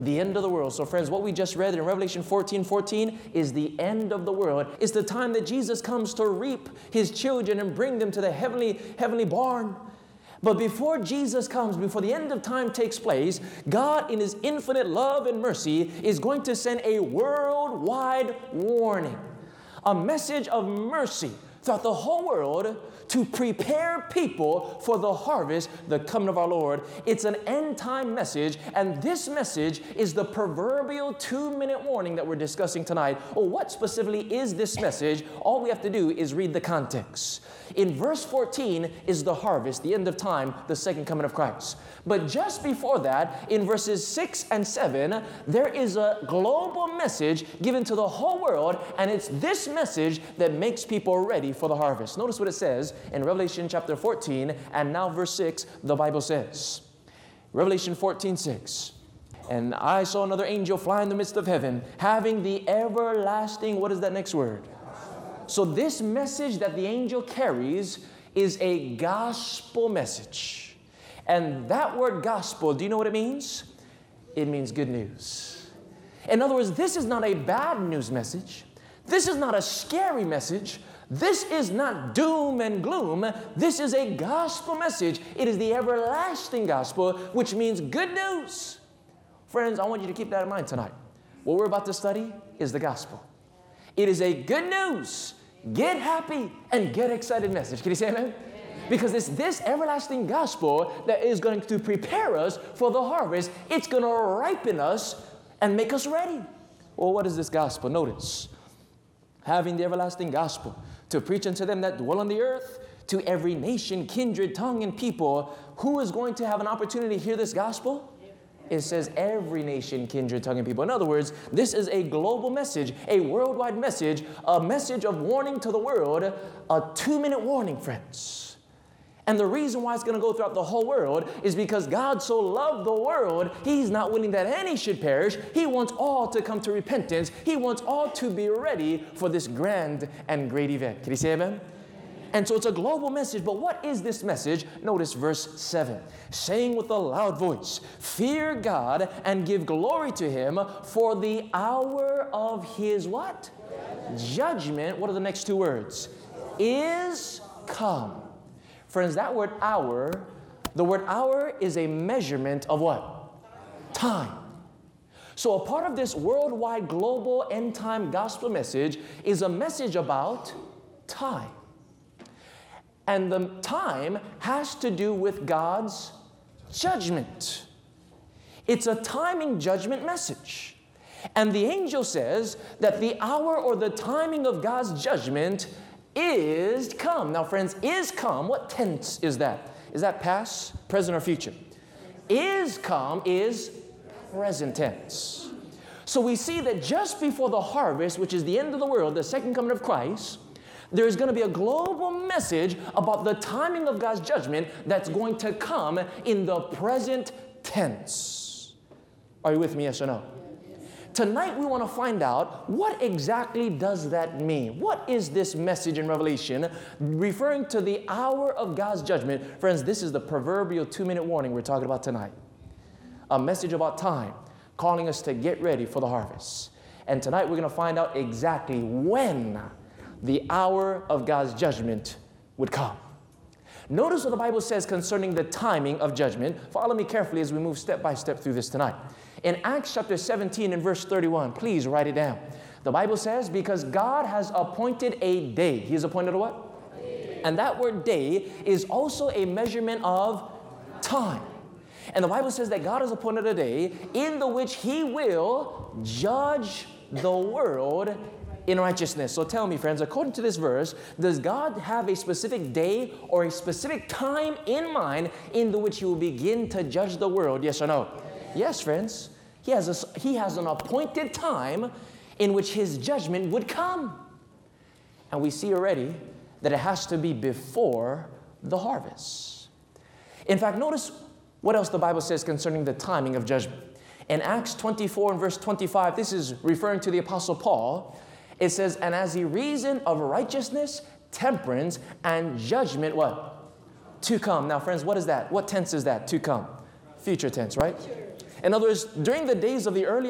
The end of the world. So friends, what we just read in Revelation 14:14 is the end of the world. It's the time that Jesus comes to reap His children and bring them to the heavenly barn. But before Jesus comes, before the end of time takes place, God in His infinite love and mercy is going to send a worldwide warning, a message of mercy throughout the whole world to prepare people for the harvest, the coming of our Lord. It's an end time message, and this message is the proverbial 2-minute warning that we're discussing tonight. Well, what specifically is this message? All we have to do is read the context. In verse 14 is the harvest, the end of time, the second coming of Christ. But just before that, in verses 6 and 7, there is a global message given to the whole world, and it's this message that makes people ready for the harvest. Notice what it says in Revelation chapter 14, and now verse 6, the Bible says, Revelation 14:6, and I saw another angel fly in the midst of heaven, having the everlasting, what is that next word? So this message that the angel carries is a gospel message. And that word gospel, do you know what it means? It means good news. In other words, this is not a bad news message. This is not a scary message. This is not doom and gloom. This is a gospel message. It is the everlasting gospel, which means good news. Friends, I want you to keep that in mind tonight. What we're about to study is the gospel. It is a good news, get happy, and get excited message. Can you say amen? Because it's this everlasting gospel that is going to prepare us for the harvest. It's going to ripen us and make us ready. Well, what is this gospel? Notice, having the everlasting gospel to preach unto them that dwell on the earth, to every nation, kindred, tongue, and people. Who is going to have an opportunity to hear this gospel? It says every nation, kindred, tongue, and people. In other words, this is a global message, a worldwide message, a message of warning to the world, a 2-minute warning, friends. And the reason why it's going to go throughout the whole world is because God so loved the world, He's not willing that any should perish. He wants all to come to repentance. He wants all to be ready for this grand and great event. Can you say amen? And so it's a global message, but what is this message? Notice verse 7, saying with a loud voice, fear God and give glory to Him, for the hour of His what? Judgment. What are the next two words? Is come. Friends, that word hour, the word hour is a measurement of what? Time. So a part of this worldwide global end time gospel message is a message about time. And the time has to do with God's judgment. It's a timing judgment message. And the angel says that the hour or the timing of God's judgment is come. Now, friends, is come, what tense is that? Is that past, present, or future? Is come is present tense. So we see that just before the harvest, which is the end of the world, the second coming of Christ, there's going to be a global message about the timing of God's judgment that's going to come in the present tense. Are you with me, yes or no? Tonight we want to find out what exactly does that mean. What is this message in Revelation referring to the hour of God's judgment? Friends, this is the proverbial 2-minute warning we're talking about tonight. A message about time, calling us to get ready for the harvest. And tonight we're going to find out exactly when the hour of God's judgment would come. Notice what the Bible says concerning the timing of judgment. Follow me carefully as we move step by step through this tonight. In Acts chapter 17 and verse 31, please write it down. The Bible says, because God has appointed a day. He has appointed a what? Day. And that word day is also a measurement of time. And the Bible says that God has appointed a day in the which He will judge the world in righteousness. So tell me, friends, according to this verse, does God have a specific day or a specific time in mind in which He will begin to judge the world? Yes or no? Yes, friends. He has an appointed time in which His judgment would come. And we see already that it has to be before the harvest. In fact, notice what else the Bible says concerning the timing of judgment. In Acts 24 and verse 25, this is referring to the Apostle Paul. It says, and as He reasoned of righteousness, temperance, and judgment, what? To come. Now, friends, what is that? What tense is that? To come. Future tense, right? In other words, during the days of the early